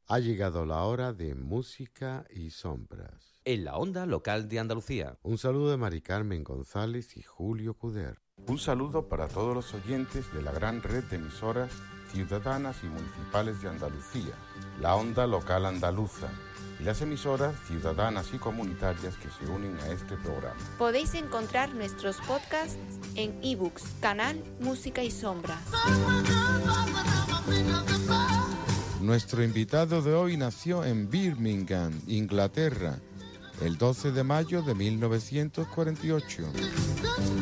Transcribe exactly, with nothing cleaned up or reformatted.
Ha llegado la hora de música y sombras. En la onda local de Andalucía. Un saludo de Mari Carmen González y Julio Cuder. Un saludo para todos los oyentes de la gran red de emisoras ciudadanas y municipales de Andalucía, la onda local andaluza, y las emisoras ciudadanas y comunitarias que se unen a este programa. Podéis encontrar nuestros podcasts en ebooks, canal Música y Sombras. Nuestro invitado de hoy nació en Birmingham, Inglaterra, el doce de mayo de mil novecientos cuarenta y ocho.